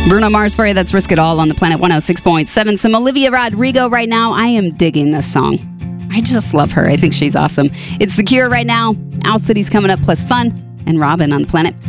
Bruno Mars for you. That's Risk It All on the Planet 106.7. Some Olivia Rodrigo right now. I am digging this song. I just love her. I think she's awesome. It's The Cure right now. Owl City's coming up, plus Fun and Robin on the Planet.